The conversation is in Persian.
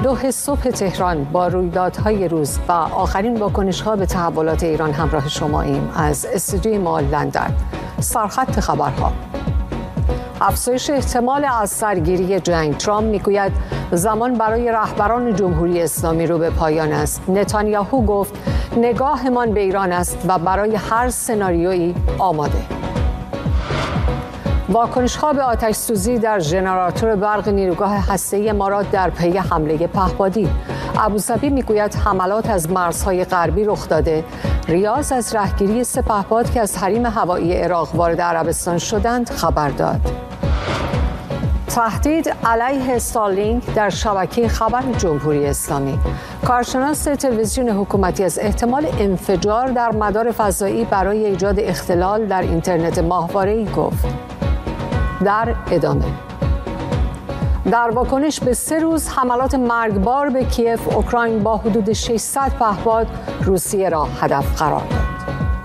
2 صبح تهران با رویدادهای روز و آخرین واکنش‌ها به تحولات ایران همراه شماییم. از استودیوی ما لندن سرخط خبرها. افزایش احتمال از سرگیری جنگ. ترامپ میگوید زمان برای رهبران جمهوری اسلامی رو به پایان است. نتانیاهو گفت نگاهمان به ایران است و برای هر سناریویی آماده. واکنش‌ها به آتش‌سوزی در ژنراتور برق نیروگاه هسته‌ای امارات در پی حمله پهپادی. ابوظبی میگوید حملات از مرزهای غربی رخ داده. ریاض از رهگیری 3 پهپاد که از حریم هوایی عراق وارد عربستان شدند خبر داد. تهدید علیه استارلینک در شبکه خبر جمهوری اسلامی. کارشناس تلویزیون حکومتی از احتمال انفجار در مدار فضایی برای ایجاد اختلال در اینترنت ماهواره‌ای گفت. در ادامه در واکنش به 3 روز حملات مرگبار به کیف، اوکراین با حدود 600 پهپاد روسیه را هدف قرار داد.